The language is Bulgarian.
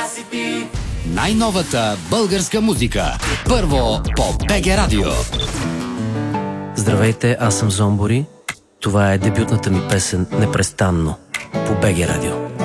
Най-новата българска музика. Първо по БГ Радио. Здравейте, аз съм Зомбори. Това е дебютната ми песен "Непрестанно" по БГ Радио.